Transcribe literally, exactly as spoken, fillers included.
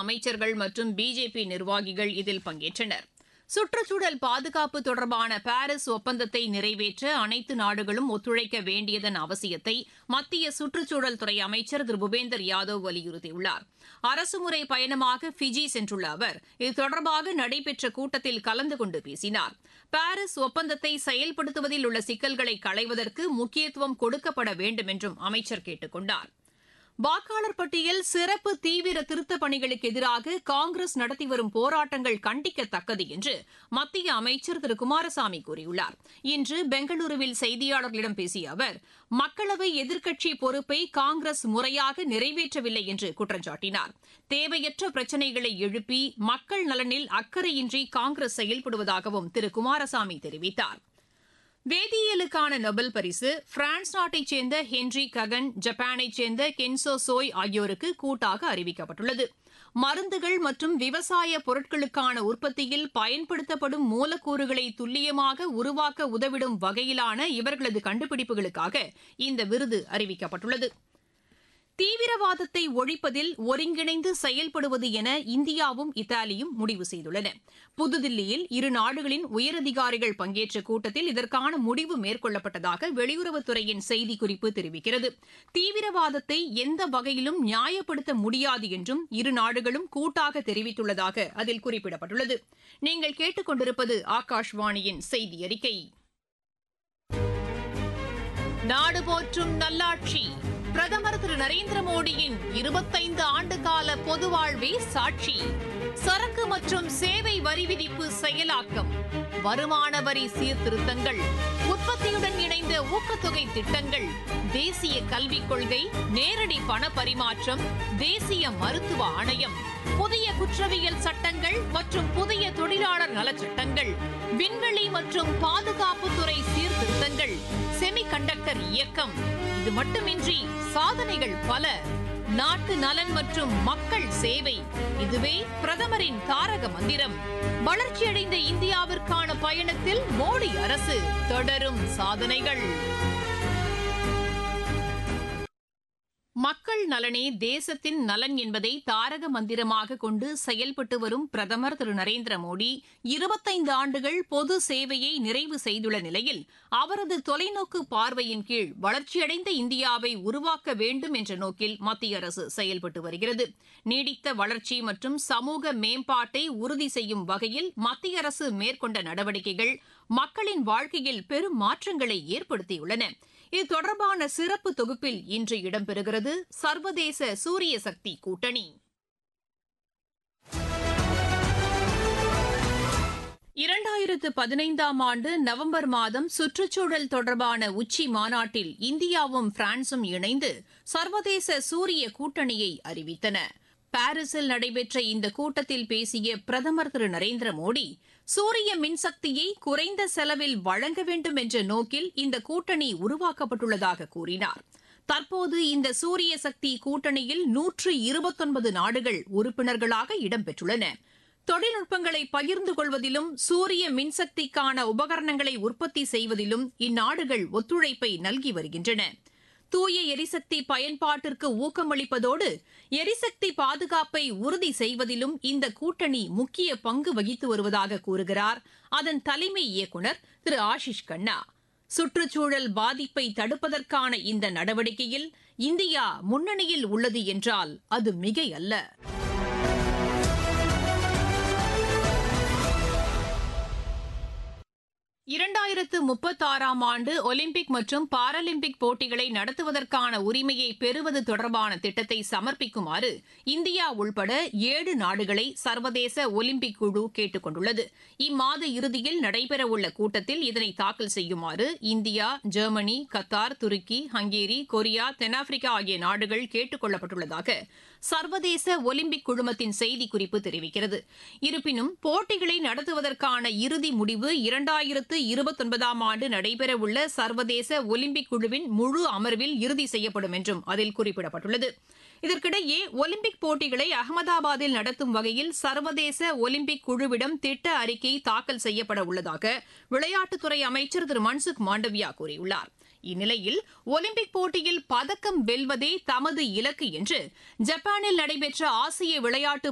அமைச்சர்கள் மற்றும் பிஜேபி நிர்வாகிகள் இதில் பங்கேற்றனர். சுற்றுச்சூழல் பாதுகாப்பு தொடர்பான பாரிஸ் ஒப்பந்தத்தை நிறைவேற்ற அனைத்து நாடுகளும் ஒத்துழைக்க வேண்டியதன் அவசியத்தை மத்திய சுற்றுச்சூழல் துறை அமைச்சர் திரு பூபேந்தர் யாதவ் வலியுறுத்தியுள்ளார். அரசுமுறை பயணமாக ஃபிஜி சென்றுள்ள அவர் இது தொடர்பாக நடைபெற்ற கூட்டத்தில் கலந்து கொண்டு பேசினார். பாரிஸ் ஒப்பந்தத்தை செயல்படுத்துவதில் உள்ள சிக்கல்களை களைவதற்கு முக்கியத்துவம் கொடுக்கப்பட வேண்டும் என்றும் அமைச்சர் கேட்டுக் கொண்டார். வாக்காளர் பட்டியல் சிறப்பு தீவிர திருத்தப் பணிகளுக்கு எதிராக காங்கிரஸ் நடத்தி வரும் போராட்டங்கள் கண்டிக்கத்தக்கது என்று மத்திய அமைச்சர் திரு குமாரசாமி கூறியுள்ளார். இன்று பெங்களூருவில் செய்தியாளர்களிடம் பேசிய அவர் மக்களவை எதிர்க்கட்சி பொறுப்பை காங்கிரஸ் முறையாக நிறைவேற்றவில்லை என்று குற்றம் சாட்டினார். தேவையற்ற பிரச்சினைகளை எழுப்பி மக்கள் நலனில் அக்கறையின்றி காங்கிரஸ் செயல்படுவதாகவும் திரு குமாரசாமி தெரிவித்தார். வேதியியலுக்கான நொபல் பரிசு பிரான்ஸ் நாட்டைச் சேர்ந்த ஹென்றி ககன், ஜப்பானைச் சேர்ந்த கென்சோ சோய் ஆகியோருக்கு கூட்டாக அறிவிக்கப்பட்டுள்ளது. மருந்துகள் மற்றும் விவசாய பொருட்களுக்கான உற்பத்தியில் பயன்படுத்தப்படும் மூலக்கூறுகளை துல்லியமாக உருவாக்க உதவிடும் வகையிலான இவர்களது கண்டுபிடிப்புகளுக்காக இந்த விருது அறிவிக்கப்பட்டுள்ளது. தீவிரவாதத்தை ஒழிப்பதில் ஒருங்கிணைந்து செயல்படுவது என இந்தியாவும் இத்தாலியும் முடிவு செய்துள்ளன. புதுதில்லியில் இரு நாடுகளின் உயரதிகாரிகள் பங்கேற்ற கூட்டத்தில் இதற்கான முடிவு மேற்கொள்ளப்பட்டதாக வெளியுறவுத்துறையின் செய்திக்குறிப்பு தெரிவிக்கிறது. தீவிரவாதத்தை எந்த வகையிலும் நியாயப்படுத்த முடியாது என்றும் இரு நாடுகளும் கூட்டாக தெரிவித்துள்ளதாக அதில் குறிப்பிடப்பட்டுள்ளது. நீங்கள் கேட்டுக் கொண்டிருப்பது ஆகாஷ்வாணியின் செய்தி அறிக்கை. நாடு போற்றும் நல்லாட்சி பிரதமர் திரு நரேந்திர மோடியின் இருபத்தைந்து ஆண்டுகால பொது வாழ்வே சாட்சி. சரக்கு மற்றும் சேவை வரி விதிப்பு செயலாக்கம், வருமான வரி சீர்திருத்தங்கள், உற்பத்தியுடன் இணைந்த ஊக்கத்தொகை திட்டங்கள், தேசிய கல்விக் கொள்கை, நேரடி பண பரிமாற்றம், தேசிய மருத்துவ ஆணையம், புதிய குற்றவியல் சட்டங்கள் மற்றும் புதிய தொழிலாளர் நலச்சட்டங்கள், விண்வெளி மற்றும் பாதுகாப்புத்துறை சீர்திருத்தங்கள், செமிகண்டக்டர் இயக்கம். இது மட்டுமின்றி சாதனைகள் பல. நாட்டு நலன் மற்றும் மக்கள் சேவை, இதுவே பிரதமரின் தாரக மந்திரம். வளர்ச்சியடைந்த இந்தியாவிற்கான பயணத்தில் மோடி அரசு தொடரும் சாதனைகள். மக்கள் நலனே தேசத்தின் நலன் என்பதை தாரக மந்திரமாக கொண்டு செயல்பட்டு வரும் பிரதமர் திரு நரேந்திர மோடி இருபத்தைந்து ஆண்டுகள் பொது சேவையை நிறைவு செய்துள்ள நிலையில் அவரது தொலைநோக்கு பார்வையின் கீழ் வளர்ச்சியடைந்த இந்தியாவை உருவாக்க வேண்டும் என்ற நோக்கில் மத்திய அரசு செயல்பட்டு வருகிறது. நீடித்த வளர்ச்சி மற்றும் சமூக மேம்பாட்டை உறுதி செய்யும் வகையில் மத்திய அரசு மேற்கொண்ட நடவடிக்கைகள் மக்களின் வாழ்க்கையில் பெரும் மாற்றங்களை ஏற்படுத்தியுள்ளன. இது தொடர்பான சிறப்பு தொகுப்பில் இன்று இடம்பெறுகிறது சர்வதேச சூரிய சக்தி கூட்டணி. இரண்டாயிரத்து பதினைந்தாம் ஆண்டு நவம்பர் மாதம் சுற்றுச்சூழல் தொடர்பான உச்சி மாநாட்டில் இந்தியாவும் பிரான்சும் இணைந்து சர்வதேச சூரிய கூட்டணியை அறிவித்தன. பாரிஸில் நடைபெற்ற இந்த கூட்டத்தில் பேசிய பிரதமர் திரு நரேந்திர மோடி சூரிய மின்சக்தியை குறைந்த செலவில் வழங்க வேண்டும் என்ற நோக்கில் இந்த கூட்டணி உருவாக்கப்பட்டுள்ளதாக கூறினார். தற்போது இந்த சூரிய சக்தி கூட்டணியில் நூற்று இருபத்தொன்பது நாடுகள் உறுப்பினர்களாக இடம்பெற்றுள்ளன. தொழில்நுட்பங்களை பகிர்ந்து கொள்வதிலும் சூரிய மின்சக்திக்கான உபகரணங்களை உற்பத்தி செய்வதிலும் இந்நாடுகள் ஒத்துழைப்பை நல்கி வருகின்றன. தூய எரிசக்தி பயன்பாட்டிற்கு ஊக்கமளிப்பதோடு எரிசக்தி பாதுகாப்பை உறுதி செய்வதிலும் இந்த கூட்டணி முக்கிய பங்கு வகித்து வருவதாக கூறுகிறார் அதன் தலைமை இயக்குநர் திரு ஆஷிஷ் கண்ணா. சுற்றுச்சூழல் பாதிப்பை தடுப்பதற்கான இந்த நடவடிக்கையில் இந்தியா முன்னணியில் உள்ளது என்றால் அது மிகையல்ல. இரண்டாயிரத்து முப்பத்தாறாம் ஆண்டு ஒலிம்பிக் மற்றும் பாராலிம்பிக் போட்டிகளை நடத்துவதற்கான உரிமையை பெறுவது தொடர்பான திட்டத்தை சமர்ப்பிக்குமாறு இந்தியா உள்பட ஏழு நாடுகளை சர்வதேச ஒலிம்பிக் குழு கேட்டுக் கொண்டுள்ளது. இம்மாத இறுதியில் நடைபெறவுள்ள கூட்டத்தில் இதனை தாக்கல் செய்யுமாறு இந்தியா, ஜெர்மனி, கத்தார், துருக்கி, ஹங்கேரி, கொரியா, தென்னாப்பிரிக்கா ஆகிய நாடுகள் கேட்டுக் கொள்ளப்பட்டுள்ளதாக சர்வதேச ஒலிம்பிக் குழுமத்தின் செய்திக்குறிப்பு தெரிவிக்கிறது. இருப்பினும் போட்டிகளை நடத்துவதற்கான இறுதி முடிவு இரண்டாயிரத்து இருபத்தொன்பதாம் ஆண்டு நடைபெறவுள்ள சர்வதேச ஒலிம்பிக் குழுவின் முழு அமர்வில் இறுதி செய்யப்படும் என்றும் அதில் குறிப்பிடப்பட்டுள்ளது. இதற்கிடையே ஒலிம்பிக் போட்டிகளை அகமதாபாத்தில் நடத்தும் வகையில் சர்வதேச ஒலிம்பிக் குழுவிடம் திட்ட அறிக்கை தாக்கல் செய்யப்பட உள்ளதாக விளையாட்டுத்துறை அமைச்சர் திரு மன்சுக் மாண்டவியா கூறியுள்ளார். இந்நிலையில் ஒலிம்பிக் போட்டியில் பதக்கம் வெல்வதே தமது இலக்கு என்று ஜப்பானில் நடைபெற்ற ஆசிய விளையாட்டு